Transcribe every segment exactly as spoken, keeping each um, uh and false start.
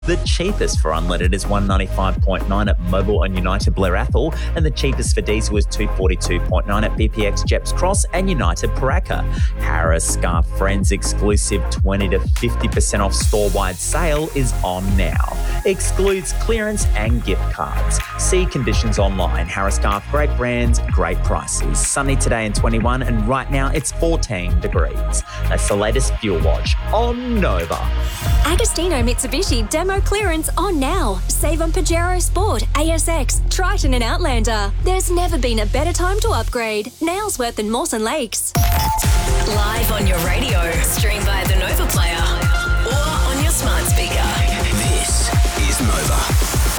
The cheapest for unleaded is one ninety-five point nine at Mobil and United Blair Athol, and the cheapest for diesel is two forty-two point nine at B P X Jeps Cross and United Paraka. Harris Scarf Friends exclusive twenty to fifty percent off store-wide sale is on now. Excludes clearance and gift cards. See conditions online. Harris Scarf, great brands, great prices. Sunny today and twenty-one, and right now it's fourteen degrees. That's the latest fuel watch on Nova. Agostino Mitsubishi demo clearance on now. Save on Pajero Sport, A S X, Triton and Outlander. There's never been a better time to upgrade. Nailsworth and Mawson Lakes. Live on your radio, stream via the Nova Player or on your smart speaker. This is Nova.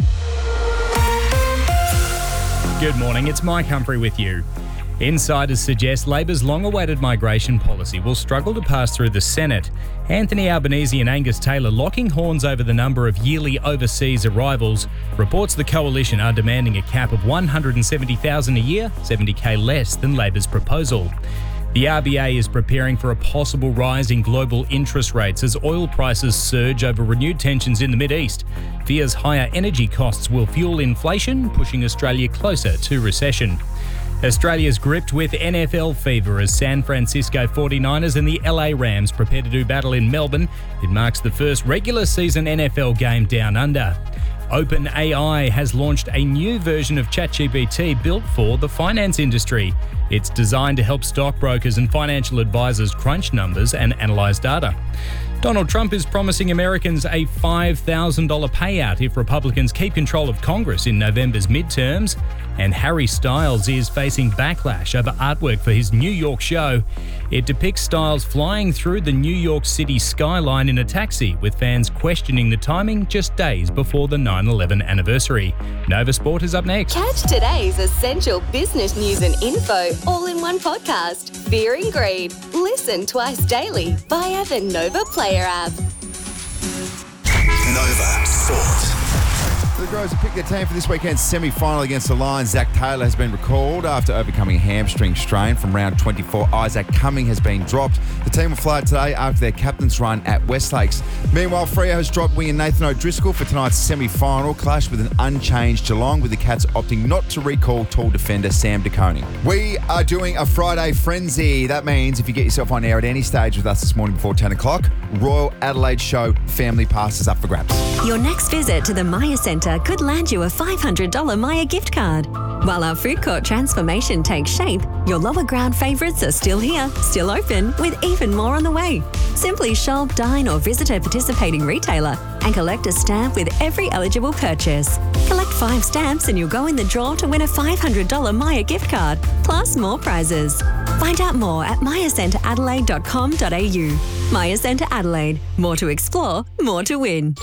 Good morning, it's Mike Humphrey with you. Insiders suggest Labor's long-awaited migration policy will struggle to pass through the Senate. Anthony Albanese and Angus Taylor locking horns over the number of yearly overseas arrivals. Reports the coalition are demanding a cap of one hundred seventy thousand dollars a year, seventy thousand less than Labor's proposal. The R B A is preparing for a possible rise in global interest rates as oil prices surge over renewed tensions in the Mid-East. Fears higher energy costs will fuel inflation, pushing Australia closer to recession. Australia's gripped with N F L fever as San Francisco forty-niners and the L A Rams prepare to do battle in Melbourne. It marks the first regular season N F L game down under. OpenAI has launched a new version of ChatGPT built for the finance industry. It's designed to help stockbrokers and financial advisors crunch numbers and analyse data. Donald Trump is promising Americans a five thousand dollars payout if Republicans keep control of Congress in November's midterms. And Harry Styles is facing backlash over artwork for his New York show. It depicts Styles flying through the New York City skyline in a taxi, with fans questioning the timing just days before the nine eleven anniversary. Nova Sport is up next. Catch today's essential business news and info all in one podcast. Fear and Greed. Listen twice daily via the Nova Player app. Nova Sport. The Groves have picked their team for this weekend's semi-final against the Lions. Zach Taylor has been recalled after overcoming a hamstring strain from round twenty-four. Isaac Cumming has been dropped. The team will fly today after their captain's run at Westlakes. Meanwhile, Freo has dropped winger Nathan O'Driscoll for tonight's semi-final clash with an unchanged Geelong, with the Cats opting not to recall tall defender Sam DeConing. We are doing a Friday Frenzy. That means if you get yourself on air at any stage with us this morning before ten o'clock, Royal Adelaide Show family passes up for grabs. Your next visit to the Maya Centre could land you a five hundred dollars Maya gift card. While our food court transformation takes shape, your lower ground favourites are still here, still open, with even more on the way. Simply shop, dine or visit a participating retailer and collect a stamp with every eligible purchase. Collect five stamps and you'll go in the draw to win a five hundred dollars Maya gift card, plus more prizes. Find out more at maya centre adelaide dot com dot a u. Maya Centre Adelaide. More to explore, more to win.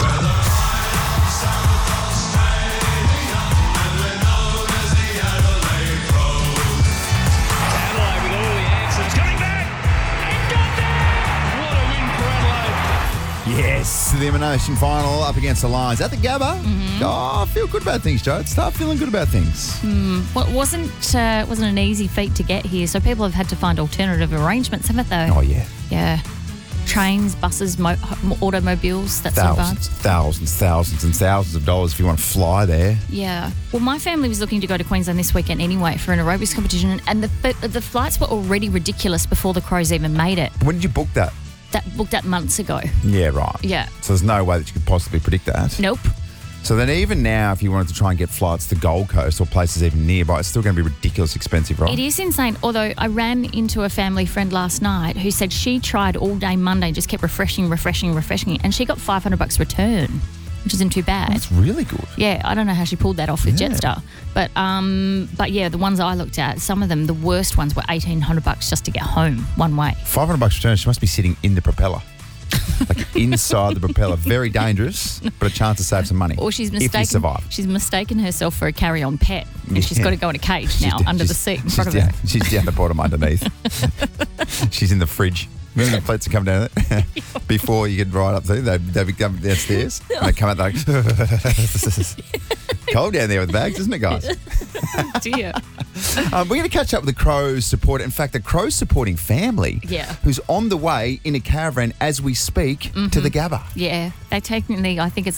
Yes, the Elimination Final up against the Lions at the Gabba. Mm-hmm. Oh, I feel good about things, Joe. Start feeling good about things. Mm, well, it wasn't, uh, wasn't an easy feat to get here, so people have had to find alternative arrangements, haven't they? Oh, yeah. Yeah. Trains, buses, mo- automobiles, that sort of Thousands, thousands, thousands and thousands of dollars if you want to fly there. Yeah. Well, my family was looking to go to Queensland this weekend anyway for an aerobics competition, and the the flights were already ridiculous before the Crows even made it. When did you book that? That booked that months ago. Yeah, right. Yeah. So there's no way that you could possibly predict that. Nope. So then even now, if you wanted to try and get flights to Gold Coast or places even nearby, it's still going to be ridiculous expensive, right? It is insane. Although I ran into a family friend last night who said she tried all day Monday and just kept refreshing, refreshing, refreshing, and she got five hundred bucks return, which isn't too bad. That's really good. Yeah, I don't know how she pulled that off with Yeah. Jetstar. But um, but yeah, the ones I looked at, some of them, the worst ones were eighteen hundred bucks just to get home one way. five hundred bucks return, she must be sitting in the propeller. Like inside the propeller. Very dangerous, but a chance to save some money. Or she's if mistaken. you survive. She's mistaken herself for a carry-on pet, and Yeah. she's got to go in a cage now She's- under the she's- seat in she's front of down, her. She's down the bottom underneath. She's in the fridge. Remember the plates that come down there? Before you get right up there, they they come downstairs and they come out like cold down there with the bags, isn't it, guys? Dear. Um, we're going to catch up with the Crows supporter. In fact, the Crows supporting family. Yeah. Who's on the way in a caravan as we speak to the Gabba. Yeah, they technically, I think it's